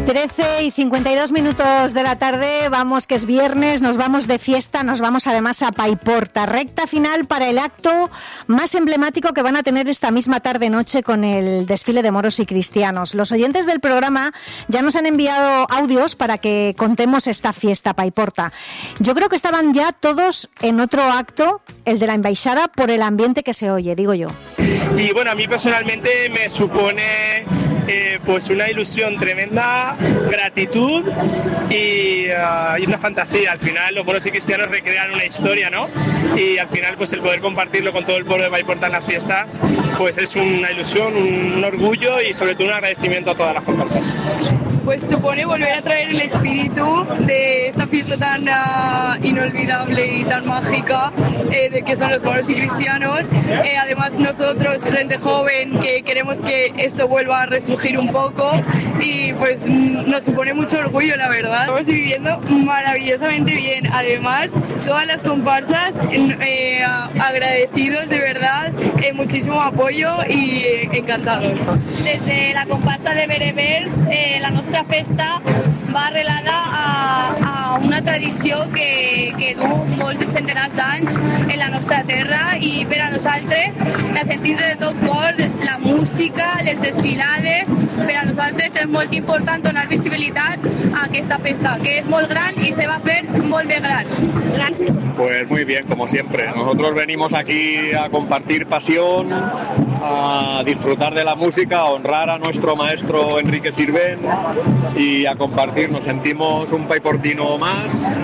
13:52 de la tarde, vamos que es viernes, nos vamos de fiesta, nos vamos además a Paiporta, recta final para el acto más emblemático que van a tener esta misma tarde-noche con el desfile de moros y cristianos. Los oyentes del programa ya nos han enviado audios para que contemos esta fiesta Paiporta. Yo creo que estaban ya todos en otro acto, el de la embaixada, por el ambiente que se oye, digo yo. Y bueno, a mí personalmente me supone pues una ilusión tremenda, gratitud y una fantasía. Al final los moros y cristianos recrean una historia, ¿no? Y al final pues el poder compartirlo con todo el pueblo de Paiporta en las fiestas pues es una ilusión, un orgullo y sobre todo un agradecimiento a todas las comparsas. Pues supone volver a traer el espíritu de esta fiesta tan inolvidable y tan mágica de que son los moros y cristianos. Además nosotros, gente joven, que queremos que esto vuelva a resurgir un poco y pues nos supone mucho orgullo, la verdad. Estamos viviendo maravillosamente bien. Además, todas las comparsas agradecidos de verdad, muchísimo apoyo y encantados. Desde la comparsa de Berebers, la nostra festa va arrelada a una tradició que du molts de centenars d'anys en la nostra terra i per a nosaltres la sentim de tot cor, la música, les desfilades, per a nosaltres és molt important donar visibilitat a aquesta festa, que és molt gran i se va fer molt bé gran. Gràcies. Pues muy bien, como siempre. Nosotros venimos aquí a compartir pasión, a disfrutar de la música, a honrar a nuestro maestro Enrique Sirvent y a compartir. Nos sentimos un paiportino más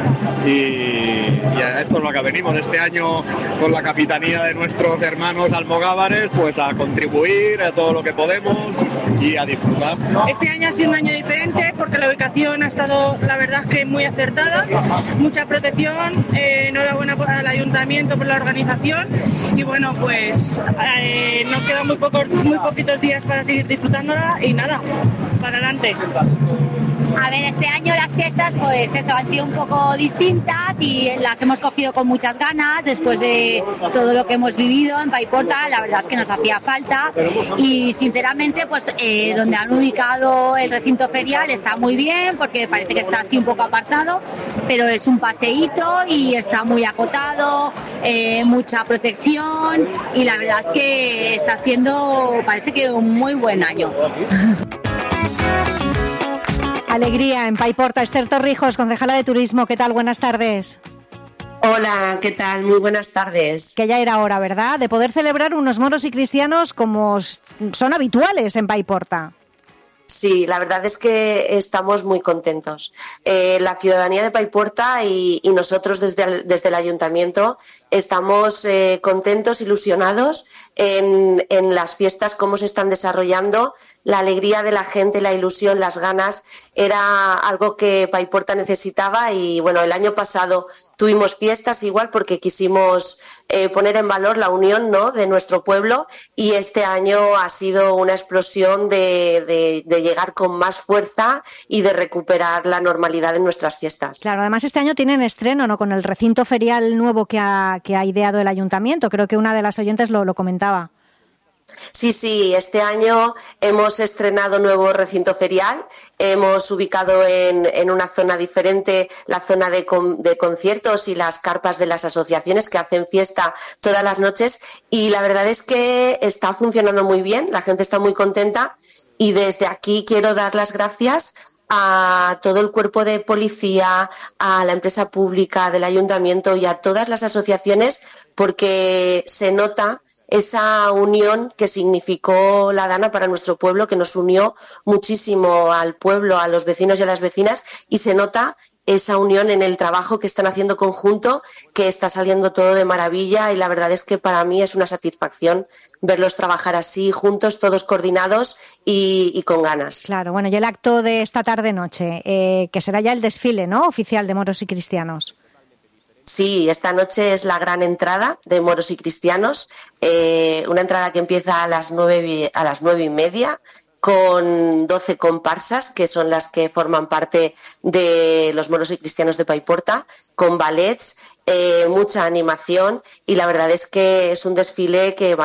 y a esto es lo que venimos este año con la capitanía de nuestros hermanos almogávares, pues a contribuir a todo lo que podemos y a disfrutar. Este año ha sido un año diferente porque la ubicación ha estado, la verdad, es que muy acertada, mucha protección, enhorabuena al ayuntamiento por la organización y bueno, pues nos quedan muy poquitos días para seguir disfrutándola y nada, para adelante. A ver, este año las fiestas pues eso han sido un poco distintas y las hemos cogido con muchas ganas después de todo lo que hemos vivido en Paiporta. La verdad es que nos hacía falta y sinceramente pues donde han ubicado el recinto ferial está muy bien porque parece que está así un poco apartado, pero es un paseíto y está muy acotado, mucha protección y la verdad es que está siendo, parece que un muy buen año. Alegría en Paiporta. Esther Torrijos, concejala de Turismo. ¿Qué tal? Buenas tardes. Hola, ¿qué tal? Muy buenas tardes. Que ya era hora, ¿verdad?, de poder celebrar unos moros y cristianos como son habituales en Paiporta. Sí, la verdad es que estamos muy contentos. La ciudadanía de Paiporta y nosotros desde el ayuntamiento estamos contentos, ilusionados en las fiestas, cómo se están desarrollando. La alegría de la gente, la ilusión, las ganas, era algo que Paiporta necesitaba y bueno, el año pasado tuvimos fiestas igual porque quisimos poner en valor la unión, ¿no?, de nuestro pueblo y este año ha sido una explosión de llegar con más fuerza y de recuperar la normalidad en nuestras fiestas. Claro, además este año tienen estreno, ¿no?, con el recinto ferial nuevo que ha ideado el ayuntamiento. Creo que una de las oyentes lo comentaba. Sí, este año hemos estrenado nuevo recinto ferial, hemos ubicado en una zona diferente la zona de conciertos y las carpas de las asociaciones que hacen fiesta todas las noches y la verdad es que está funcionando muy bien, la gente está muy contenta y desde aquí quiero dar las gracias a todo el cuerpo de policía, a la empresa pública del ayuntamiento y a todas las asociaciones porque se nota esa unión que significó la Dana para nuestro pueblo, que nos unió muchísimo al pueblo, a los vecinos y a las vecinas, y se nota esa unión en el trabajo que están haciendo conjunto, que está saliendo todo de maravilla y la verdad es que para mí es una satisfacción verlos trabajar así, juntos, todos coordinados y con ganas. Claro, bueno, y el acto de esta tarde-noche, que será ya el desfile, ¿no?, oficial de moros y cristianos. Sí, esta noche es la gran entrada de moros y cristianos, una entrada que empieza a las 9:30 con 12 comparsas, que son las que forman parte de los moros y cristianos de Paiporta, con ballets, mucha animación y la verdad es que es un desfile que va